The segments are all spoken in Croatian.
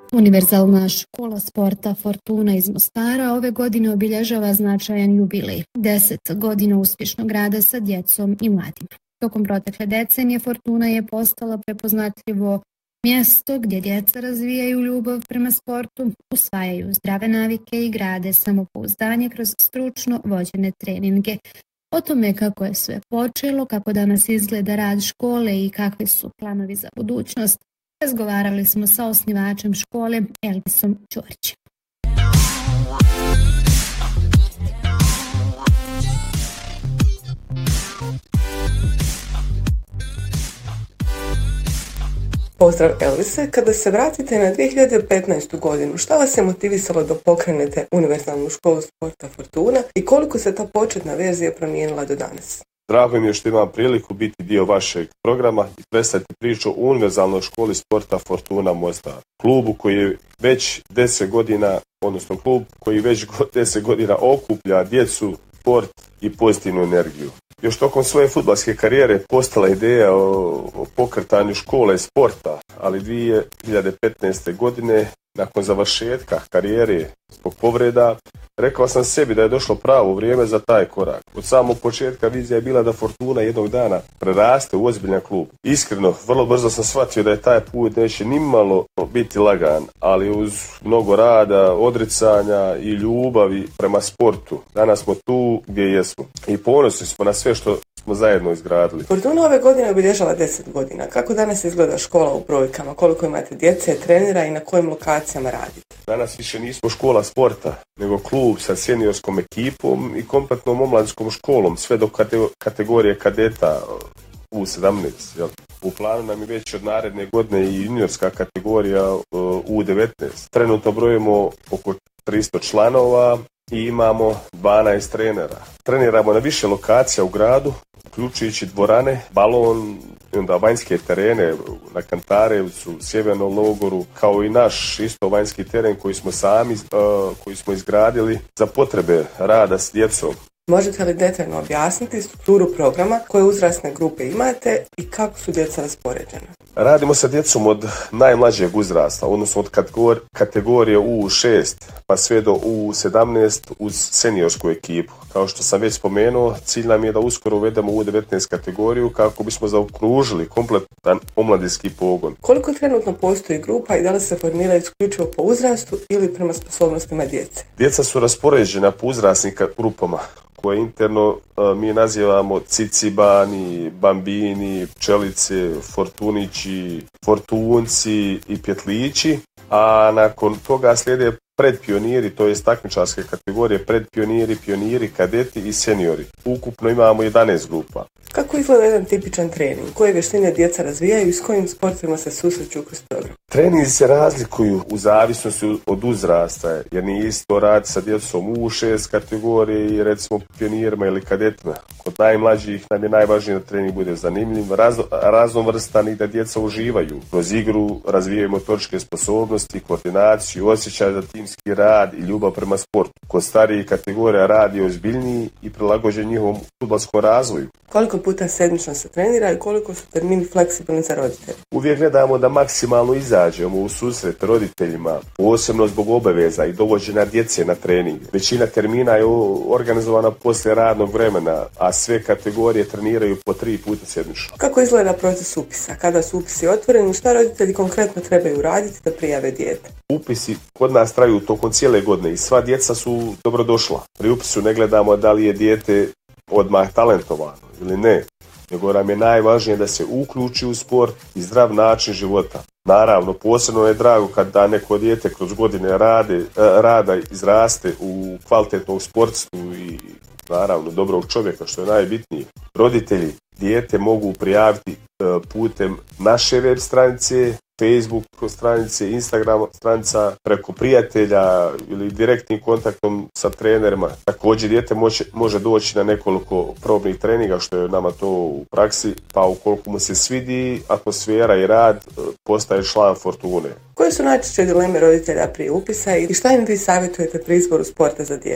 Univerzalna škola sporta Fortuna iz Mostara ove godine obilježava značajan jubilej, 10 godina uspješnog rada sa djecom i mladima. Tokom protekle decenije Fortuna je postala prepoznatljivo mjesto gdje djeca razvijaju ljubav prema sportu, usvajaju zdrave navike i grade samopouzdanje kroz stručno vođene treninge. O tome kako je sve počelo, kako danas izgleda rad škole i kakvi su planovi za budućnost, razgovarali smo sa osnivačem škole Elvisom Ćorićem. Pozdrav Elvise, kada se vratite na 2015. godinu, šta vas je motivisalo da pokrenete Univerzalnu školu sporta Fortuna i koliko se ta početna verzija promijenila do danas? Drago mi je što imam priliku biti dio vašeg programa i predstaviti priču o Univerzalnoj školi sporta Fortuna Mostar. Klubu koji je već 10 godina, odnosno klub koji već 10 godina okuplja djecu, sport i pozitivnu energiju. Još tokom svoje fudbalske karijere postala ideja o pokretanju škole sporta, ali 2015. godine, nakon završetka karijere zbog povreda, rekao sam sebi da je došlo pravo vrijeme za taj korak. Od samog početka vizija je bila da Fortuna jednog dana preraste u ozbiljan klub. Iskreno, vrlo brzo sam shvatio da je taj put neće nimalo biti lagan, ali uz mnogo rada, odricanja i ljubavi prema sportu. Danas smo tu gdje jesmo i ponosni smo na sve što smo zajedno izgradili. Fortuna ove godine obilježava 10 godina. Kako danas izgleda škola u brojkama? Koliko imate djece, trenera i na kojim lokacijama radite? Danas više nismo škola sporta, nego klub sa seniorskom ekipom i kompletnom omladinskom školom, sve do kategorije kadeta U17. Jel? U planu nam je već od naredne godine i juniorska kategorija U19. Trenutno brojimo oko 300 članova i imamo 12 trenera. Treniramo na više lokacija u gradu, uključujući dvorane, balon, onda vanjske terene na Kantarevcu, Sjevernom Logoru, kao i naš isto vanjski teren koji smo izgradili za potrebe rada s djecom. Možete li detaljno objasniti strukturu programa, koje uzrasne grupe imate i kako su djeca raspoređena? Radimo sa djecom od najmlađeg uzrasta, odnosno od kategorije U6 pa sve do U17 uz seniorsku ekipu. Kao što sam već spomenuo, cilj nam je da uskoro uvedemo U19 kategoriju kako bismo zaokružili kompletan omladinski pogon. Koliko trenutno postoji grupa i da li se formira isključivo po uzrastu ili prema sposobnostima djece? Djeca su raspoređena po uzrasnim grupama koje interno mi nazivamo cicibani, bambini, pčelice, fortunići, fortunci i pjetlići, a nakon toga slijede predpioniri, to je takmičarske kategorije, predpioniri, pioniri, kadeti i seniori. Ukupno imamo 11 grupa. Kako izgleda jedan tipičan trening? Koje vještine djeca razvijaju i s kojim sportovima se susreću kroz program? Treninzi se razlikuju u zavisnosti od uzrasta, jer nije isto raditi sa djecom U6 kategorije i recimo pionirima ili kadetima. Kod najmlađih nam je najvažnije da trening bude zanimljiv, raznovrstan i da djeca uživaju. Kroz igru razvijaju motoričke sposobnosti, koordinaciju, osjećaj za timski rad i ljubav prema sportu. Kod starijih kategorija rad je ozbiljniji i prilagođen njihovom fudbalskom razvoju. Koliko puta sedmično se trenira i koliko su termini fleksibilni za roditelje? Uvijek gledamo da maksimalno izađemo u susret roditeljima, posebno zbog obaveza i dovođenja djece na trening. Većina termina je organizovana poslije radnog vremena, a sve kategorije treniraju po 3 puta sedmično. Kako izgleda proces upisa? Kada su upisi otvoreni, šta roditelji konkretno trebaju raditi da prijave dijete? Upisi kod nas traju tokom cijele godine i sva djeca su dobrodošla. Pri upisu ne gledamo da li je dijete odmah talentovano ili ne, nego nam je najvažnije da se uključi u sport i zdrav način života. Naravno, posebno je drago kada neko dijete kroz godine rada izraste u kvalitetnog sportistu i naravno dobrog čovjeka, što je najbitnije. Roditelji dijete mogu prijaviti putem naše web stranice, Facebook stranice, Instagram stranica, preko prijatelja ili direktnim kontaktom sa trenerima. Također dijete može doći na nekoliko probnih treninga, što je nama to u praksi, pa ukoliko mu se svidi atmosfera i rad, postaje član Fortune. Koje su najčešće dileme roditelja prije upisa i šta im vi savjetujete pri izboru sporta za dijete?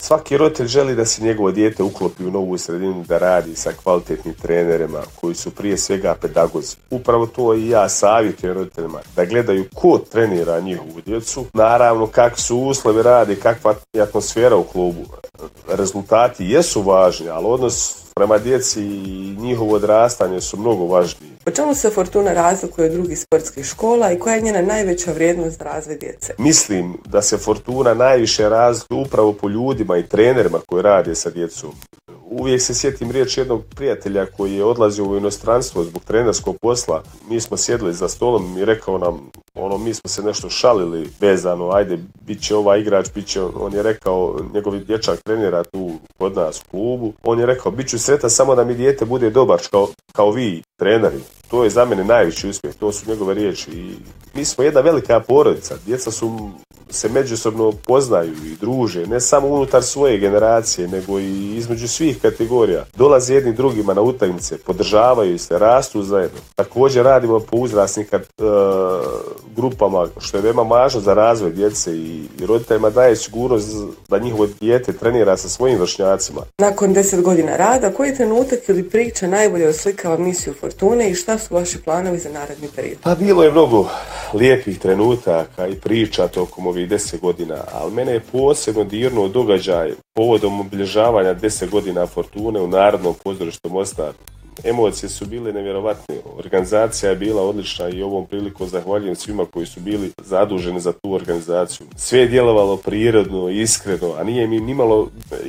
Svaki roditelj želi da se njegovo dijete uklopi u novu sredinu, da radi sa kvalitetnim trenerima koji su prije svega pedagozi. Upravo to i ja savjetujem roditeljima, da gledaju ko trenira njihovu djecu, naravno kakvi su uslovi radi, kakva je atmosfera u klubu. Rezultati jesu važni, ali odnos prema djeci i njihovo odrastanje su mnogo važniji. Po čemu se Fortuna razlikuje od drugih sportskih škola i koja je njena najveća vrijednost za razvoj djece? Mislim da se Fortuna najviše razlikuje upravo po ljudima i trenerima koji rade sa djecom. Uvijek se sjetim riječ jednog prijatelja koji je odlazio u inostranstvo zbog trenerskog posla. Mi smo sjedli za stolom i rekao nam, mi smo se nešto šalili vezano, ajde, bit će ovaj igrač, on je rekao, njegov dječak trenira tu kod nas u klubu, on je rekao, bit ću sretan samo da mi dijete bude dobar kao vi, treneri. To je za mene najveći uspjeh, to su njegove riječi. I mi smo jedna velika porodica, djeca se međusobno poznaju i druže, ne samo unutar svoje generacije, nego i između svih kategorija. Dolaze jedni drugima na utakmice, podržavaju se, rastu zajedno. Također radimo po uzrasnim grupama, što je veoma važno za razvoj djece i roditeljima daje sigurnost da njihovo dijete trenira sa svojim vršnjacima. Nakon 10 godina rada, koji trenutak ili priča najbolje oslikava misiju Fortune i šta su vaši planovi za naredni period? Pa bilo je mnogo lijepih trenutaka i priča tokom ovih 10 godina, ali mene je posebno dirnuo događaj povodom obilježavanja 10 godina Fortune u Narodnom pozorištu Mostar. Emocije su bile nevjerovatne, organizacija je bila odlična i ovom prilikom zahvaljujem svima koji su bili zaduženi za tu organizaciju. Sve je djelovalo prirodno, iskreno, a nije mi nimalo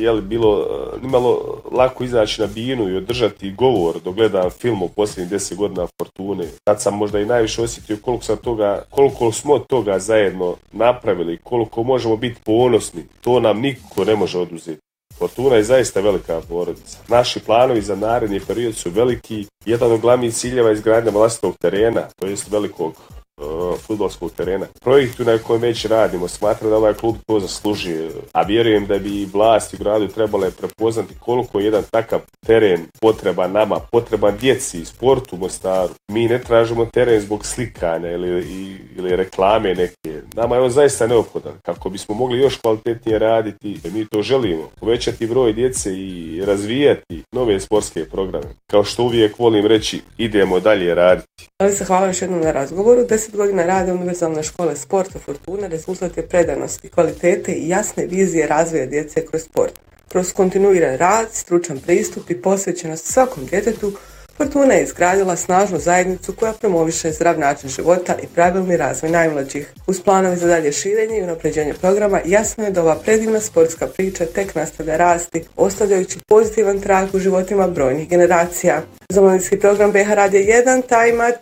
lako izaći na binu i održati govor dok gledam film o posljednjih 10 godina Fortune. Tad sam možda i najviše osjetio koliko smo toga zajedno napravili, koliko možemo biti ponosni. To nam niko ne može oduzeti. Fortuna je zaista velika porodica. Naši planovi za naredni period su veliki. Jedan od glavnih ciljeva je izgradnja vlastitog terena, to jest velikog fudbalskog terena. Projektu na kojem već radimo, smatram da ovaj klub to zaslužuje, a vjerujem da bi vlasti u gradu trebale prepoznati koliko je jedan takav teren potreban nama, potreban djeci i sportu u Mostaru. Mi ne tražimo teren zbog slikanja ili reklame neke. Nama je on zaista neophodan kako bismo mogli još kvalitetnije raditi. Mi to želimo, povećati broj djece i razvijati nove sportske programe. Kao što uvijek volim reći, idemo dalje raditi. Ali se hvala još jednom na razgovoru. 10 godina rada Univerzalne škole sporta Fortuna rezultat je predanosti, kvalitete i jasne vizije razvoja djece kroz sport. Kroz kontinuiran rad, stručan pristup i posvećenost svakom djetetu, Fortuna je izgradila snažnu zajednicu koja promoviše zdrav način života i pravilni razvoj najmlađih. Uz planove za dalje širenje i unapređenje programa, jasno je da ova predivna sportska priča tek nastavlja rasti, ostavljajući pozitivan trag u životima brojnih generacija. Za mladinski program BH Radija 1, Tajmat